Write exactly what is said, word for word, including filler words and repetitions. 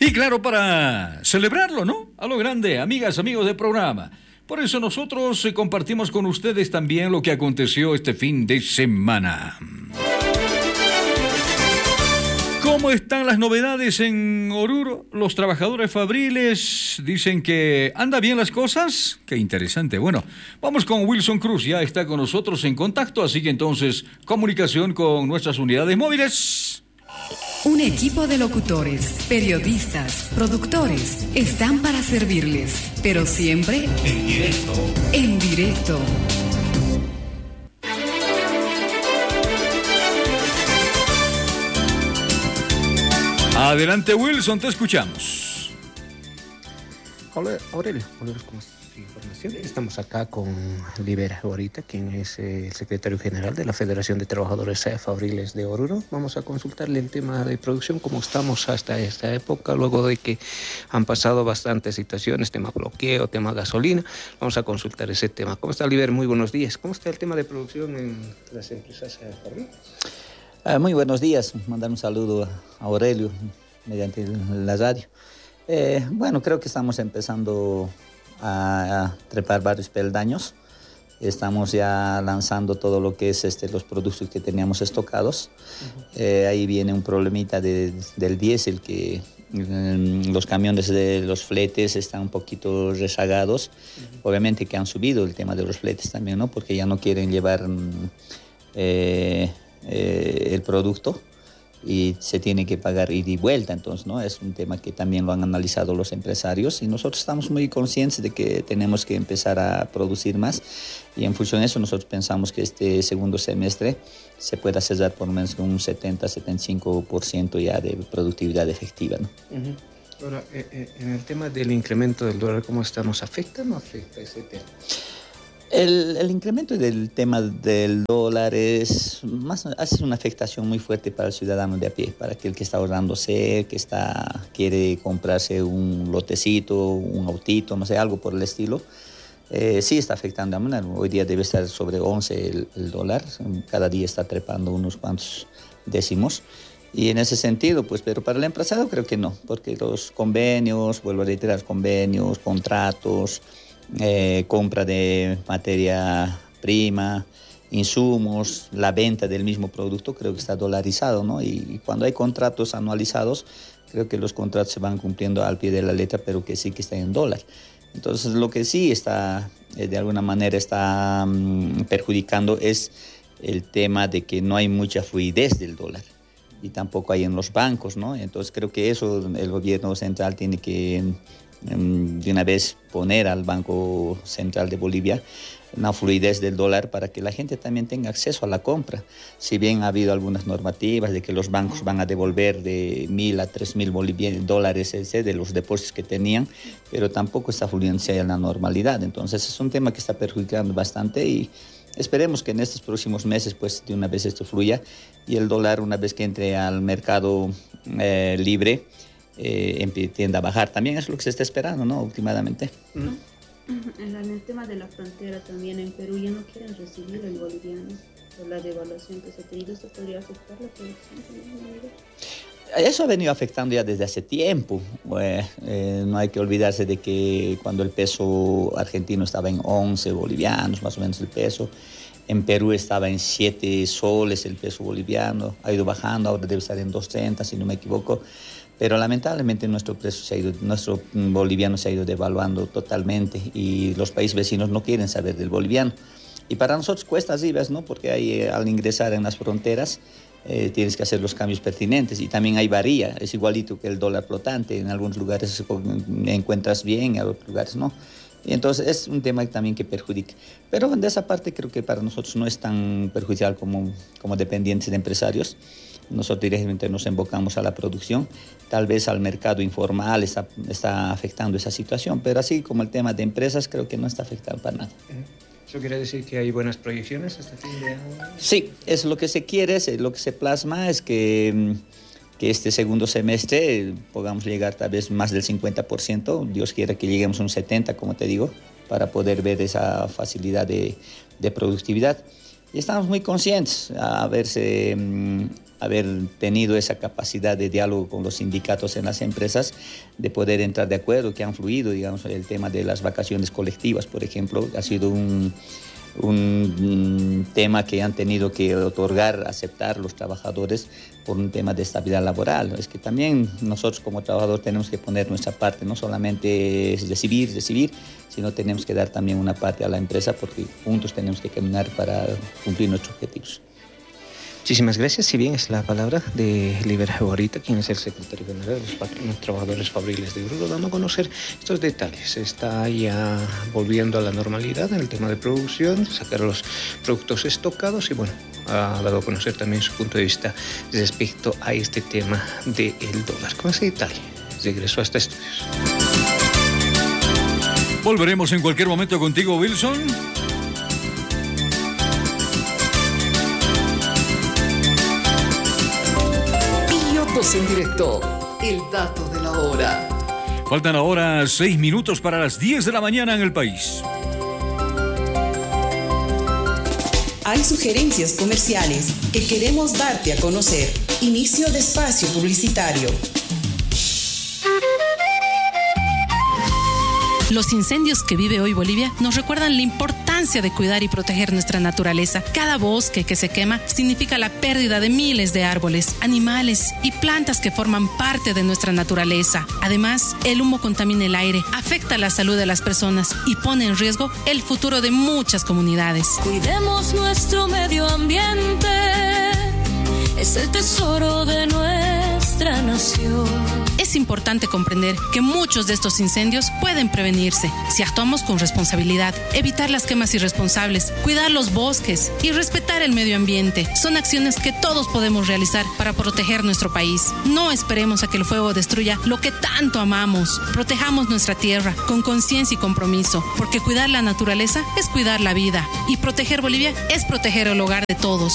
Y claro, para celebrarlo, ¿no? A lo grande, amigas, amigos del programa. Por eso nosotros eh, compartimos con ustedes también lo que aconteció este fin de semana. ¿Cómo están las novedades en Oruro? Los trabajadores fabriles dicen que anda bien las cosas. Qué interesante. Bueno, vamos con Wilson Cruz, ya está con nosotros en contacto, así que entonces comunicación con nuestras unidades móviles. Un equipo de locutores, periodistas, productores están para servirles, pero siempre En directo. en directo. Adelante, Wilson, te escuchamos. Hola, Aurelio. Hola, ¿cómo estás? Información. Estamos acá con Libera ahorita, quien es eh, el secretario general de la Federación de Trabajadores Fabriles de Oruro. Vamos a consultarle el tema de producción, cómo estamos hasta esta época, luego de que han pasado bastantes situaciones, tema bloqueo, tema gasolina. Vamos a consultar ese tema. ¿Cómo está, Libera? Muy buenos días. ¿Cómo está el tema de producción en las empresas fabriles? Ah, muy buenos días. Mandar un saludo a Aurelio mediante la radio. Eh, bueno, creo que estamos empezando a, a trepar varios peldaños. Estamos ya lanzando todo lo que es este, los productos que teníamos estocados. Uh-huh. Eh, ahí viene un problemita de, del diésel, que mm, los camiones de los fletes están un poquito rezagados. Uh-huh. Obviamente que han subido el tema de los fletes también, ¿no? Porque ya no quieren llevar mm, eh, eh, el producto y se tiene que pagar ida y vuelta. Entonces, ¿no? Es un tema que también lo han analizado los empresarios y nosotros estamos muy conscientes de que tenemos que empezar a producir más, y en función de eso nosotros pensamos que este segundo semestre se pueda cerrar por lo menos con un setenta a setenta y cinco por ciento ya de productividad efectiva, ¿no? Uh-huh. Ahora, eh, eh, en el tema del incremento del dólar, ¿cómo está? ¿Nos afecta o no afecta ese tema? El, el incremento del tema del dólar es más, hace una afectación muy fuerte para el ciudadano de a pie, para aquel que está ahorrándose, que está, quiere comprarse un lotecito, un autito, no sé, algo por el estilo. Eh, sí está afectando. Hoy día debe estar sobre once el, el dólar, cada día está trepando unos cuantos décimos. Y en ese sentido, pues, pero para el empresario creo que no, porque los convenios, vuelvo a reiterar, convenios, contratos, Eh, compra de materia prima, insumos, la venta del mismo producto, creo que está dolarizado, ¿no? Y, y cuando hay contratos anualizados, creo que los contratos se van cumpliendo al pie de la letra, pero que sí que está en dólar. Entonces, lo que sí está, eh, de alguna manera, está um, perjudicando es el tema de que no hay mucha fluidez del dólar y tampoco hay en los bancos, ¿no? Entonces, creo que eso el gobierno central tiene que de una vez poner al Banco Central de Bolivia una fluidez del dólar para que la gente también tenga acceso a la compra. Si bien ha habido algunas normativas de que los bancos van a devolver de mil a tres mil dólares de los depósitos que tenían, pero tampoco está fluyendo en la normalidad. Entonces es un tema que está perjudicando bastante y esperemos que en estos próximos meses pues de una vez esto fluya y el dólar, una vez que entre al mercado eh, libre, Eh, tiende a bajar. También es lo que se está esperando, ¿no? Últimamente. Uh-huh. Uh-huh. En el tema de la frontera también en Perú ya no quieren recibir el boliviano por la devaluación que se ha tenido. ¿Esto podría afectar la producción? Eso ha venido afectando ya desde hace tiempo. Eh, eh, no hay que olvidarse de que cuando el peso argentino estaba en once bolivianos, más o menos el peso, en Perú estaba en siete soles el peso boliviano, ha ido bajando, ahora debe estar en dos treinta si no me equivoco. Pero lamentablemente nuestro precio se ha ido, nuestro boliviano se ha ido devaluando totalmente y los países vecinos no quieren saber del boliviano. Y para nosotros cuesta arriba, ¿no? Porque hay, eh, al ingresar en las fronteras eh, tienes que hacer los cambios pertinentes y también hay varía, es igualito que el dólar flotante, en algunos lugares encuentras bien, en otros lugares no. Y entonces es un tema también que perjudica. Pero de esa parte creo que para nosotros no es tan perjudicial como, como dependientes de empresarios. Nosotros directamente nos enfocamos a la producción, tal vez al mercado informal está, está afectando esa situación, pero así como el tema de empresas creo que no está afectando para nada. ¿Eso quiere decir que hay buenas proyecciones hasta fin de año? Sí, es lo que se quiere, es lo que se plasma es que, que este segundo semestre podamos llegar tal vez más del cincuenta por ciento, Dios quiera que lleguemos a un setenta por ciento, como te digo, para poder ver esa facilidad de, de productividad. Y estamos muy conscientes a haberse, mm, haber tenido esa capacidad de diálogo con los sindicatos en las empresas, de poder entrar de acuerdo, que han fluido, digamos, el tema de las vacaciones colectivas, por ejemplo, ha sido un, un tema que han tenido que otorgar, aceptar los trabajadores por un tema de estabilidad laboral. Es que también nosotros como trabajadores tenemos que poner nuestra parte, no solamente es recibir, recibir, sino tenemos que dar también una parte a la empresa, porque juntos tenemos que caminar para cumplir nuestros objetivos. Muchísimas gracias. Si bien es la palabra de Libera Borita, quien es el secretario general de los trabajadores fabriles de Oruro, dando a conocer estos detalles. Está ya volviendo a la normalidad en el tema de producción, sacar los productos estocados y bueno, ha dado a conocer también su punto de vista respecto a este tema del dólar. Con ese detalle, regreso hasta estudios. Volveremos en cualquier momento contigo, Wilson. En directo, el dato de la hora. Faltan ahora seis minutos para las diez de la mañana en el país. Hay sugerencias comerciales que queremos darte a conocer. Inicio de espacio publicitario. Los incendios que vive hoy Bolivia nos recuerdan la importancia de cuidar y proteger nuestra naturaleza. Cada bosque que se quema significa la pérdida de miles de árboles, animales y plantas que forman parte de nuestra naturaleza. Además, el humo contamina el aire, afecta la salud de las personas y pone en riesgo el futuro de muchas comunidades. Cuidemos nuestro medio ambiente, es el tesoro de nuestra nación. Es importante comprender que muchos de estos incendios pueden prevenirse si actuamos con responsabilidad. Evitar las quemas irresponsables, cuidar los bosques y respetar el medio ambiente son acciones que todos podemos realizar para proteger nuestro país. No esperemos a que el fuego destruya lo que tanto amamos. Protejamos nuestra tierra con conciencia y compromiso, porque cuidar la naturaleza es cuidar la vida y proteger Bolivia es proteger el hogar de todos.